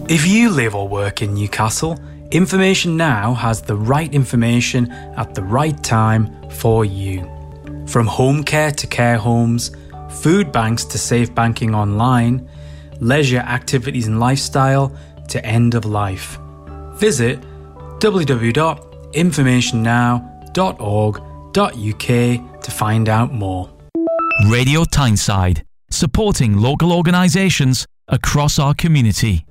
If you live or work in Newcastle, Information Now has the right information at the right time for you. From home care to care homes, food banks to safe banking online, leisure activities and lifestyle to end of life. Visit www.informationnow.org.uk to find out more. Radio Tyneside, supporting local organisations across our community.